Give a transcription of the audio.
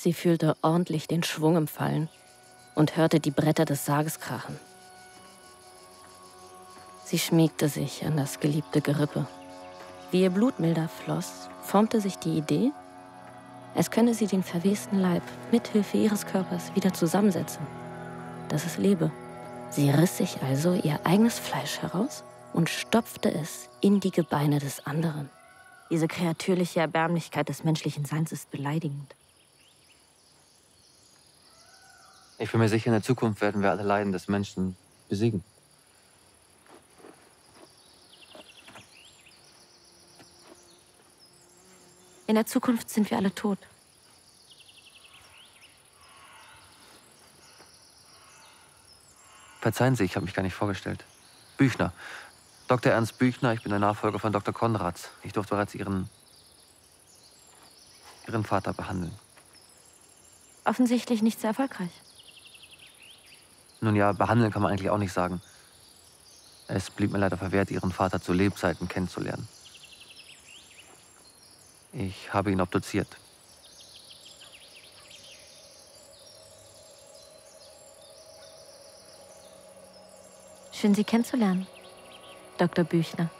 Sie fühlte ordentlich den Schwung im Fallen und hörte die Bretter des Sarges krachen. Sie schmiegte sich an das geliebte Gerippe. Wie ihr Blut milder floss, formte sich die Idee, es könne sie den verwesten Leib mithilfe ihres Körpers wieder zusammensetzen, dass es lebe. Sie riss sich also ihr eigenes Fleisch heraus und stopfte es in die Gebeine des anderen. Diese kreatürliche Erbärmlichkeit des menschlichen Seins ist beleidigend. Ich bin mir sicher, in der Zukunft werden wir alle Leiden des Menschen besiegen. In der Zukunft sind wir alle tot. Verzeihen Sie, ich habe mich gar nicht vorgestellt. Büchner. Dr. Ernst Büchner, ich bin der Nachfolger von Dr. Konrads. Ich durfte bereits Ihren Vater behandeln. Offensichtlich nicht sehr erfolgreich. Nun ja, behandeln kann man eigentlich auch nicht sagen. Es blieb mir leider verwehrt, Ihren Vater zu Lebzeiten kennenzulernen. Ich habe ihn obduziert. Schön, Sie kennenzulernen, Dr. Büchner.